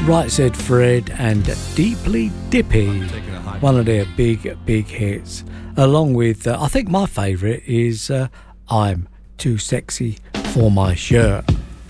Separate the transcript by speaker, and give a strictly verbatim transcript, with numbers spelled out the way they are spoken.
Speaker 1: Right Said Fred and Deeply Dippy, one of their big, big hits. Along with, uh, I think my favourite is uh, I'm Too Sexy for My Shirt.